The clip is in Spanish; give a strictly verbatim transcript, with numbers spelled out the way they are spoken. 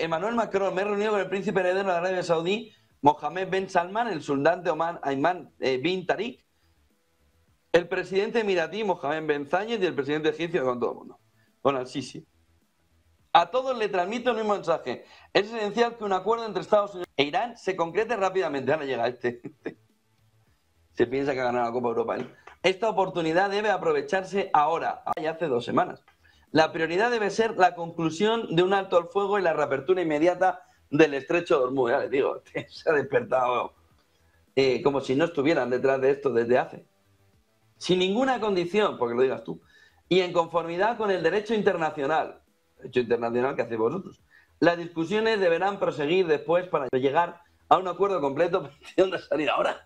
Emmanuel Macron, me he reunido con el príncipe heredero de Arabia Saudí, Mohammed Ben Salman, el sultán de Omán, Ayman eh, bin Tariq, el presidente emiratí, Mohammed Ben Zayed, y el presidente egipcio, con todo el mundo, con Al-Sisi. A todos le transmito el mismo mensaje. Es esencial que un acuerdo entre Estados Unidos e Irán se concrete rápidamente. Ahora llega este. Se piensa que ha ganado la Copa Europa. ¿eh? Esta oportunidad debe aprovecharse ahora, ya hace dos semanas. La prioridad debe ser la conclusión de un alto al fuego y la reapertura inmediata del estrecho de Hormuz. Ya les digo, se ha despertado eh, como si no estuvieran detrás de esto desde hace. Sin ninguna condición, porque lo digas tú, y en conformidad con el derecho internacional, derecho internacional que hacéis vosotros. Las discusiones deberán proseguir después para llegar a un acuerdo completo. ¿De dónde ha salido ahora?